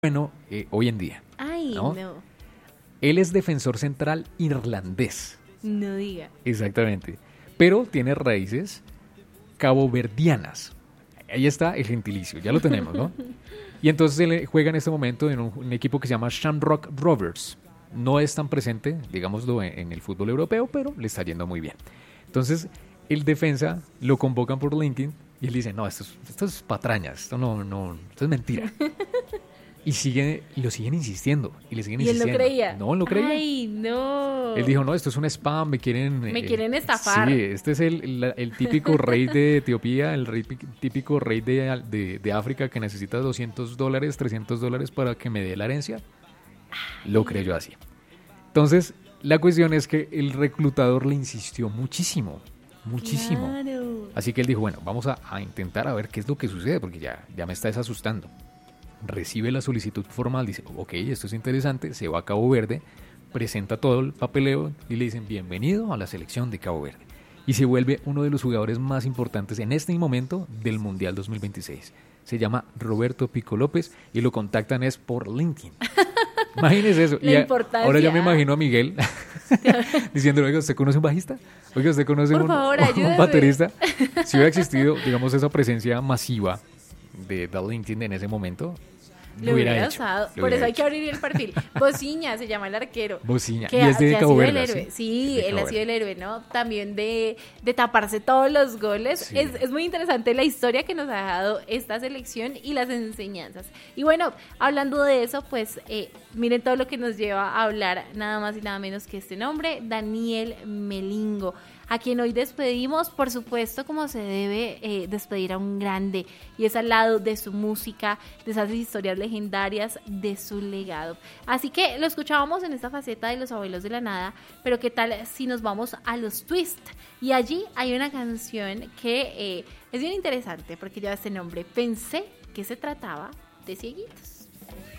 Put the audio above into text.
bueno hoy en día, Ay, ¿no? no. Él es defensor central irlandés, No diga. exactamente, pero tiene raíces caboverdianas. Ahí está el gentilicio, ya lo tenemos, ¿no? Y entonces él juega en este momento en un equipo que se llama Shamrock Rovers. No es tan presente, digámoslo, en el fútbol europeo, pero le está yendo muy bien. Entonces, el defensa lo convocan por LinkedIn y él dice, no, esto es patrañas, esto es mentira. Y lo siguen insistiendo, y le siguen Y él no insistiendo. creía. No, él no creía. Ay, no. Él dijo, no, esto es un spam, me quieren estafar. Sí, este es el típico rey de Etiopía, típico rey de África que necesita $200, $300 para que me dé la herencia. Lo creyó así. Entonces, la cuestión es que el reclutador le insistió muchísimo. Claro. Así que él dijo, bueno, vamos a intentar a ver qué es lo que sucede, porque ya me está asustando. Recibe la solicitud formal, dice, ok, esto es interesante, se va a Cabo Verde, presenta todo el papeleo y le dicen, bienvenido a la selección de Cabo Verde. Y se vuelve uno de los jugadores más importantes en este momento del Mundial 2026. Se llama Roberto Pico López y lo contactan es por LinkedIn. Imagínese eso. La importancia. Ahora ya me imagino a Miguel diciendo, oiga, ¿usted conoce un bajista? Oiga, ¿usted conoce Por favor, un baterista? Si hubiera existido, digamos, esa presencia masiva de LinkedIn en ese momento, Lo hubiera usado. Por eso hay que abrir el perfil. Bociña se llama el arquero. Bociña. Que Y es de Cabo Verde. el héroe. Sí, él ha sido el héroe, ¿no? También de taparse todos los goles. Sí. Es muy interesante la historia que nos ha dejado esta selección y las enseñanzas. Y bueno, hablando de eso, pues miren todo lo que nos lleva a hablar nada más y nada menos que este nombre, Daniel Melingo, a quien hoy despedimos, por supuesto, como se debe despedir a un grande, y es al lado de su música, de esas historias legendarias, de su legado. Así que lo escuchábamos en esta faceta de Los Abuelos de la Nada, pero qué tal si nos vamos a los Twist, y allí hay una canción que es bien interesante, porque lleva este nombre, Pensé que se trataba de cieguitos.